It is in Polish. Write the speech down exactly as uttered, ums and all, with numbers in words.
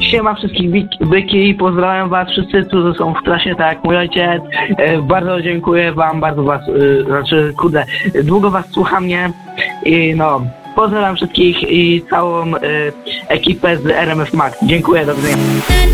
siema wszystkich byk- byki, pozdrawiam was wszyscy, którzy są w trasie, tak jak mój ojciec. E, bardzo dziękuję wam, bardzo was, e, znaczy kurde, długo was słucham, nie? I no, pozdrawiam wszystkich i całą e, ekipę z R M F Max. Dziękuję, do widzenia.